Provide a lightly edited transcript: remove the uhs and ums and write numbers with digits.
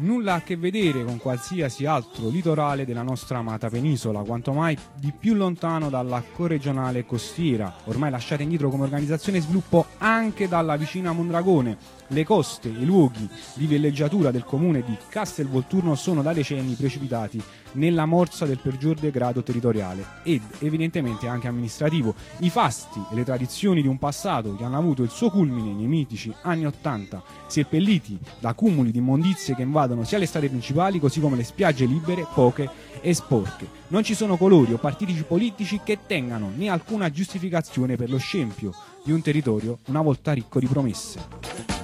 nulla a che vedere con qualsiasi altro litorale della nostra amata penisola, quanto mai di più lontano dalla corregionale costiera, ormai lasciata indietro come organizzazione e sviluppo anche dalla vicina Mondragone. Le coste e i luoghi di villeggiatura del comune di Castelvolturno sono da decenni precipitati nella morsa del peggior degrado territoriale ed evidentemente anche amministrativo. I fasti e le tradizioni di un passato che hanno avuto il suo culmine nei mitici anni '80, seppelliti da cumuli di immondizie che invadono sia le strade principali così come le spiagge libere, poche e sporche. Non ci sono colori o partiti politici che tengano né alcuna giustificazione per lo scempio di un territorio una volta ricco di promesse.